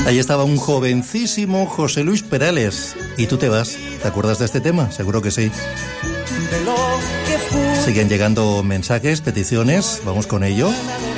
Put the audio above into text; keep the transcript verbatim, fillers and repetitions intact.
Ahí estaba un jovencísimo José Luis Perales. Y tú te vas. ¿Te acuerdas de este tema? Seguro que sí. Siguen llegando mensajes, peticiones. Vamos con ello.